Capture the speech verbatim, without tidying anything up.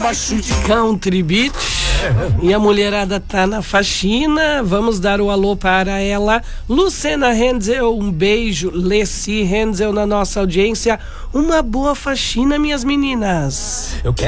samba chute. Country Beach. E a mulherada tá na faxina. Vamos dar o alô para ela. Lucena Henzel, um beijo. Leci Henzel na nossa audiência. Uma boa faxina, minhas meninas. Eu quero